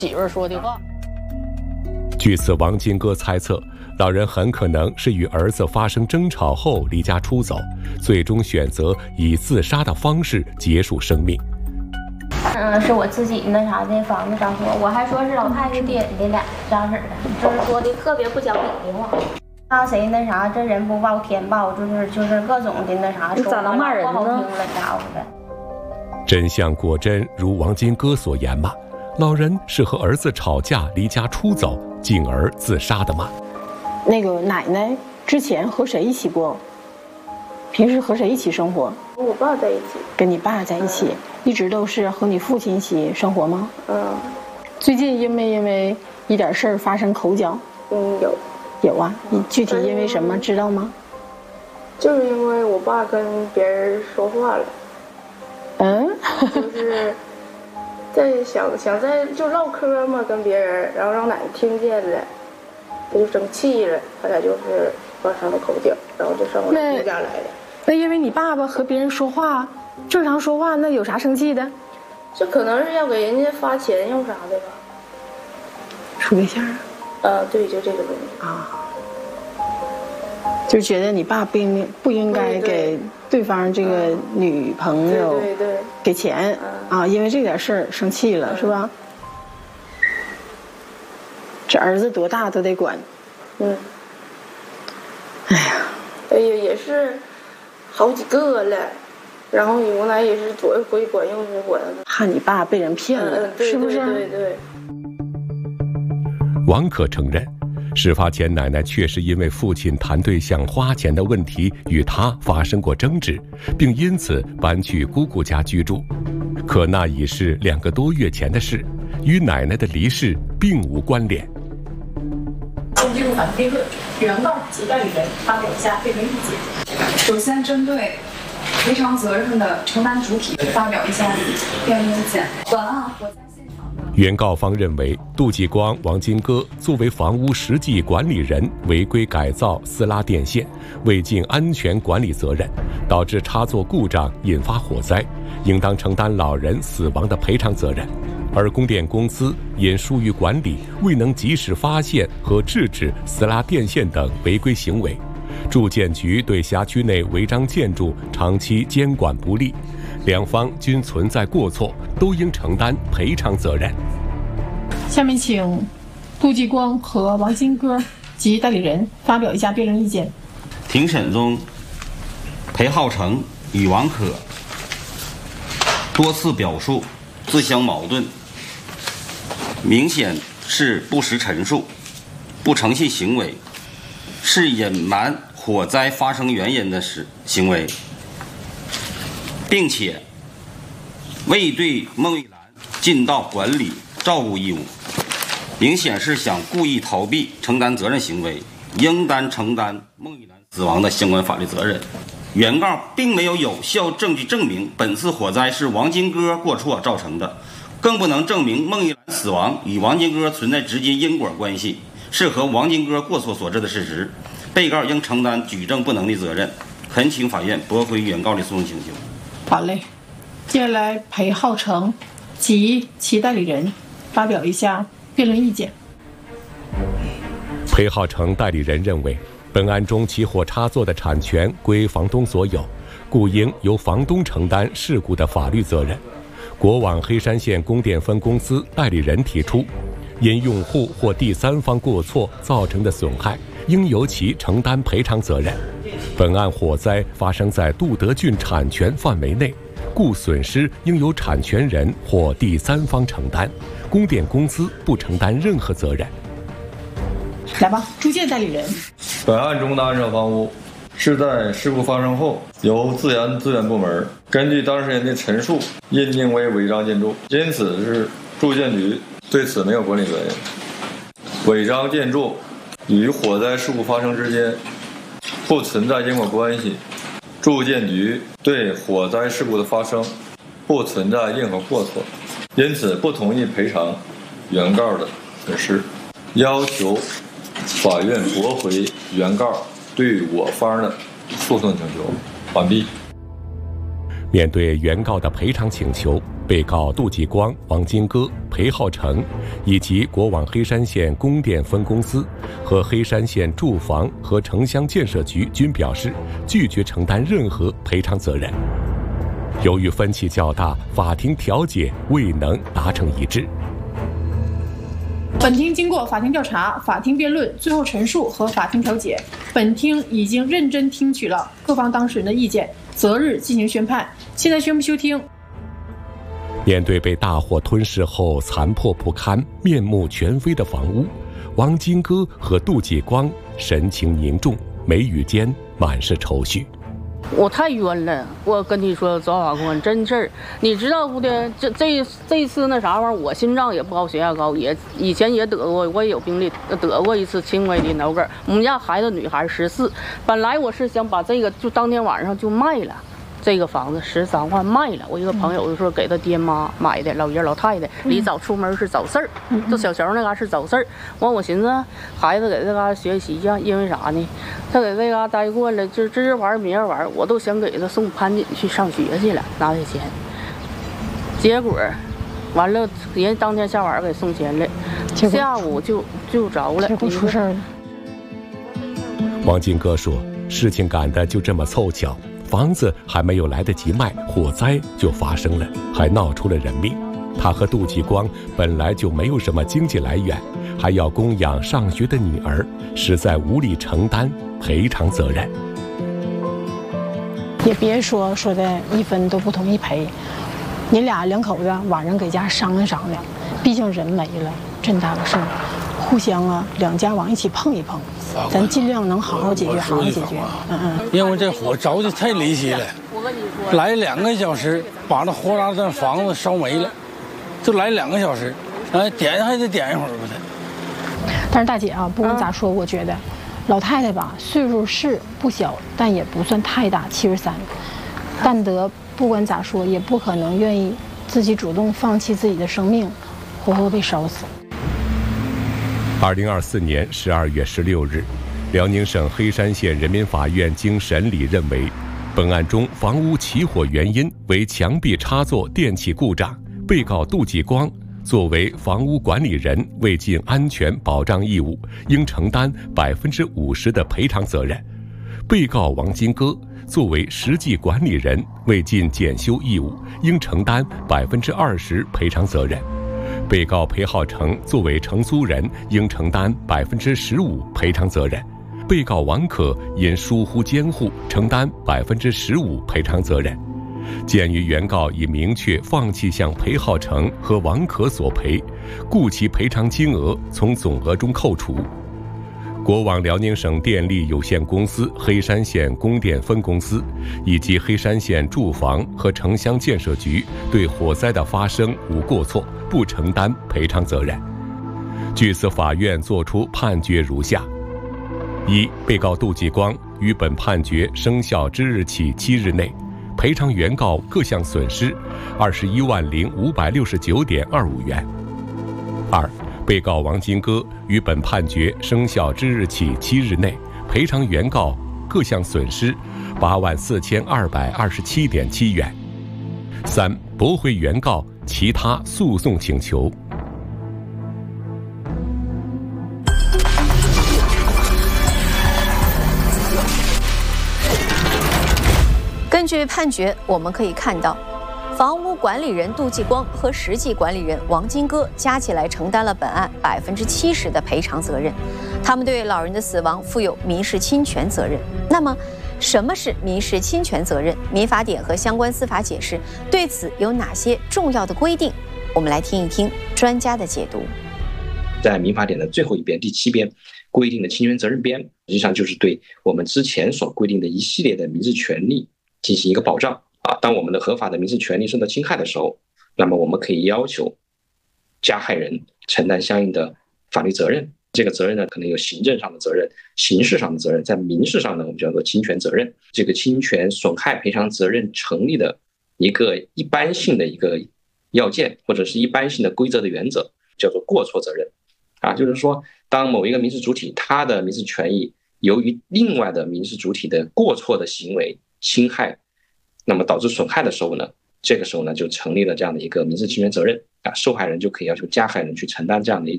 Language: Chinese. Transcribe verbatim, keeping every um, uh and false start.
媳妇说的话。 据此，王金哥猜测，老人很可能是与儿子发生争吵后离家出走，最终选择以自杀的方式结束生命。 嗯，是我自己那啥的房子着火，我还说是老太太点的俩啥式的，就是说的特别不讲理的话。让谁那啥，这人不报天报，就是就是各种的那啥， 你咋能骂人呢？ 不好听了家伙的。 真相果真如王金哥所言吗？老人是和儿子吵架离家出走，进而自杀的吗？ 那个奶奶之前和谁一起过？平时和谁一起生活？ 和我爸在一起。 跟你爸在一起，嗯、一直都是和你父亲一起生活吗？ 嗯。 最近因没因为一点事儿发生口角？ 嗯，有。 有啊，你具体因为什么知道吗？ 就是因为我爸跟别人说话了。 嗯。 就是在想想在就唠嗑嘛，跟别人，然后让奶奶听见了，他就生气了，他俩就是发生了口角，然后就上我姑家来了。 那因为你爸爸和别人说话，正常说话，那有啥生气的？ 这可能是要给人家发钱用啥的吧？ 处对象啊？ 呃，对，就这个东西啊，就觉得你爸不应不应该给对方这个女朋友对对给钱啊，因为这点事儿生气了，是吧？这儿子多大都得管。 嗯。 哎呀， 哎呀，也是好几个了，然后有来也是左一回管右一回管。 怕你爸被人骗了， 嗯、 是不是？ 对对对。 王可承认，事发前奶奶确实因为父亲谈对象花钱的问题与他发生过争执，并因此搬去姑姑家居住。可那已是两个多月前的事，与奶奶的离世并无关联。 先进入反推论，原告及代理人发表一下辩论意见。首先，针对赔偿责任的承担主体发表一下辩论意见。本案我在现场。 原告方认为，杜继光、王金哥作为房屋实际管理人，违规改造私拉电线，未尽安全管理责任，导致插座故障引发火灾，应当承担老人死亡的赔偿责任。而供电公司因疏于管理，未能及时发现和制止私拉电线等违规行为。住建局对辖区内违章建筑长期监管不力，两方均存在过错，都应承担赔偿责任。 下面请杜继光和王金哥及代理人发表一下辩论意见。 庭审中，裴浩成与王可多次表述自相矛盾，明显是不实陈述、不诚信行为，是隐瞒火灾发生原因的事行为，并且未对孟玉兰尽到管理照顾义务，明显是想故意逃避承担责任行为，应当承担孟玉兰死亡的相关法律责任。原告并没有有效证据证明本次火灾是王金哥过错造成的，更不能证明孟玉兰死亡与王金哥存在直接因果关系，是和王金哥过错所致的事实。被告应承担举证不能力责任，恳请法院驳回原告的诉讼请求。 好嘞，接下来裴浩成及其代理人发表一下辩论意见。 裴浩成代理人认为，本案中起火插座的产权归房东所有，故应由房东承担事故的法律责任。国网黑山县供电分公司代理人提出，因用户或第三方过错造成的损害，应由其承担赔偿责任。本案火灾发生在杜德郡产权范围内，故损失应由产权人或第三方承担，供电公司不承担任何责任。 来吧，朱建代理人。 本案中的安设房屋是在事故发生后，由自然资源部门根据当事人的陈述认定为违章建筑，因此是住建局对此没有管理责任。违章建筑与火灾事故发生之间不存在因果关系，住建局对火灾事故的发生不存在任何过错，因此不同意赔偿原告的损失，要求法院驳回原告对我方的诉讼请求。完毕。 面对原告的赔偿请求，被告杜继光、王金戈、裴浩成以及国网黑山县供电分公司和黑山县住房和城乡建设局均表示拒绝承担任何赔偿责任。由于分歧较大，法庭调解未能达成一致。 本庭经过法庭调查、法庭辩论、最后陈述和法庭调解，本庭已经认真听取了各方当事人的意见，择日进行宣判。现在宣布休庭。 面对被大火吞噬后残破不堪、面目全非的房屋，王金戈和杜继光神情凝重，眉宇间满是愁绪。 我太冤了，我跟你说，赵法官，真事儿，你知道不的？这这这次那啥玩意儿，我心脏也不高，血压高，也以前也得过，我也有病例，得过一次轻微的脑梗。我们家孩子女孩十四，本来我是想把这个就当天晚上就卖了。这个房子十三万卖了，我一个朋友就说给他爹妈买的，老爷老太太离早出门是早事儿，这小桥那嘎是早事儿。完我寻思孩子给这嘎学习呀，因为啥呢？他给这嘎待过了，就这玩意儿明儿玩意儿，我都想给他送潘锦去上学去了，拿这钱。结果完了，人当天下晚给送钱了，下午就就着了， 结果出事了。 王金戈说，事情赶得就这么凑巧。房子还没有来得及卖，火灾就发生了，还闹出了人命。他和杜继光本来就没有什么经济来源，还要供养上学的女儿，实在无力承担赔偿责任。 也别说说的一分都不同意赔，你俩两口子晚上给家商量商量，毕竟人没了，真大个事儿，互相啊两家往一起碰一碰。咱尽量能好好解决，好好解决。嗯嗯。 因为这火着的太离奇了，来两个小时把那火辣的房子烧没了，就来两个小时，哎，点还得点一会儿吧得。 但是大姐啊，不管咋说，我觉得老太太吧，岁数是不小，但也不算太大，七十三。但得不管咋说，也不可能愿意自己主动放弃自己的生命，活活被烧死。 二零二四年十二月十六日，辽宁省黑山县人民法院经审理认为，本案中房屋起火原因为墙壁插座电器故障，被告杜继光作为房屋管理人未尽安全保障义务，应承担百分之五十的赔偿责任；被告王金戈作为实际管理人未尽检修义务，应承担百分之二十赔偿责任。被告裴浩成作为承租人，应承担百分之十五赔偿责任；被告王可因疏忽监护，承担百分之十五赔偿责任。鉴于原告已明确放弃向裴浩成和王可索赔，故其赔偿金额从总额中扣除。国网辽宁省电力有限公司黑山县供电分公司以及黑山县住房和城乡建设局对火灾的发生无过错，不承担赔偿责任。据此，法院作出判决如下：一、被告杜继光于本判决生效之日起七日内，赔偿原告各项损失二十一万零五百六十九点二五元。二、被告王金戈于本判决生效之日起七日内，赔偿原告各项损失八万四千二百二十七点七元。三、驳回原告其他诉讼请求。 根据判决，我们可以看到，房屋管理人杜继光和实际管理人王金戈加起来承担了本案百分之七十的赔偿责任，他们对老人的死亡负有民事侵权责任。那么，什么是民事侵权责任？民法典和相关司法解释对此有哪些重要的规定？我们来听一听专家的解读。 在民法典的最后一编第七编规定的侵权责任编，实际上就是对我们之前所规定的一系列的民事权利进行一个保障啊。当我们的合法的民事权利受到侵害的时候，那么我们可以要求加害人承担相应的法律责任。这个责任呢，可能有行政上的责任、刑事上的责任，在民事上呢，我们叫做侵权责任。这个侵权损害赔偿责任成立的一个一般性的一个要件，或者是一般性的规则的原则，叫做过错责任啊，就是说，当某一个民事主体他的民事权益由于另外的民事主体的过错的行为侵害那么导致损害的时候呢，这个时候呢就成立了这样的一个民事侵权责任啊，受害人就可以要求加害人去承担这样的一